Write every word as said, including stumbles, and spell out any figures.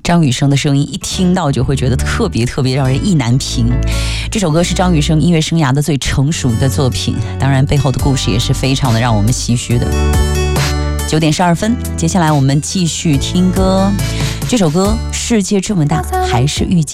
张雨生的声音一听到就会觉得特别特别让人意难平。这首歌是张雨生音乐生涯的最成熟的作品，当然背后的故事也是非常的让我们唏嘘的。九点十二分，接下来我们继续听歌。这首歌《世界这么大，还是遇见》。